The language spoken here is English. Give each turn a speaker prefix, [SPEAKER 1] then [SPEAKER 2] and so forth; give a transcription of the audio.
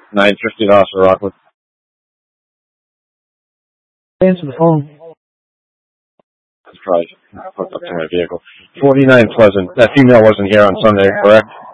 [SPEAKER 1] 950 to Officer Rockwood.
[SPEAKER 2] Answer the phone.
[SPEAKER 1] That's probably hooked up to my vehicle. 49 Pleasant. That female wasn't here on Sunday, correct?